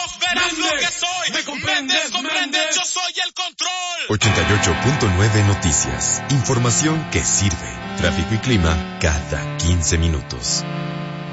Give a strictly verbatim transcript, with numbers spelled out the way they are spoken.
vos verás Méndez, lo que soy. ¿Me comprendes? Comprendes, yo soy el control. ochenta y ocho punto nueve Noticias. Información que sirve. Tráfico y clima cada quince minutos.